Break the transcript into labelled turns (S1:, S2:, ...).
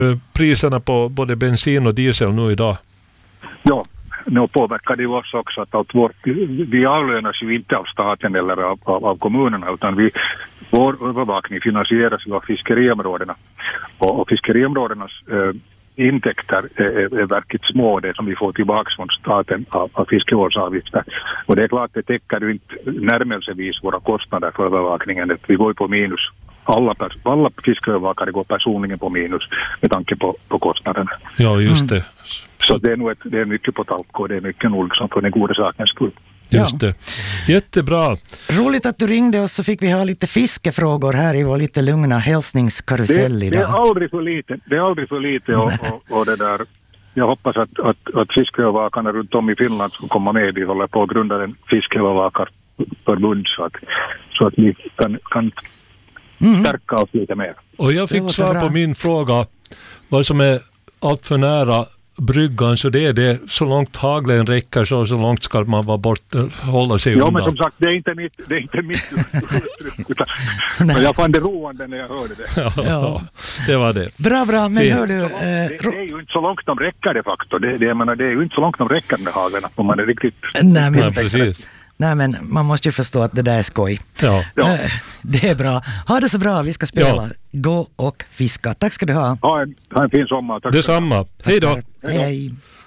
S1: priserna på både bensin och diesel nu idag?
S2: Ja, nu påverkar det oss också att vi avlönas ju inte av staten eller av kommunerna, utan vår övervakning finansieras av fiskeriområdena. Och fiskeriområdenas intäkter är verkligt små, det som vi får tillbaka från staten av fiskevårdsavgifter. Och det är klart, det täcker ju inte närmelsevis våra kostnader för övervakningen. Vi går ju på minus. Alla fiskeövervakare går personligen på minus med tanke på kostnaden.
S1: Ja, just det.
S2: Så det är nog det är mycket på talk och det är mycket nog liksom för den goda sakens skull.
S1: Just det. Jättebra.
S3: Roligt att du ringde oss, så fick vi ha lite fiskefrågor här i vår lite lugna hälsningskarusell idag.
S2: Det är aldrig för lite och det där. Jag hoppas att fiskeövervakarna runt om i Finland ska komma med. Vi håller på att grunda en fiskeövervakarförbund så att vi kan stärka oss lite mer.
S1: Och jag fick svar på min fråga vad som är allt för nära bryggan, så det är det, så långt haglen räcker så långt ska man vara hålla sig undan.
S2: Ja, men som sagt, det är inte mitt uttryck. Men jag fann det roande när jag hörde det.
S1: Ja, det var det.
S3: Bra, men hör du...
S2: Det är ju inte så långt de räcker de facto. Det är ju inte så långt de räcker med haglen, om man är riktigt...
S3: Nej,
S1: precis.
S3: Nej, men man måste ju förstå att det där är skoj.
S1: Ja.
S3: Det är bra. Ha det så bra, vi ska spela Gå och fiska. Tack ska du ha.
S2: Ha en fin sommar. Tack.
S1: Detsamma. Hej då.
S3: Hej.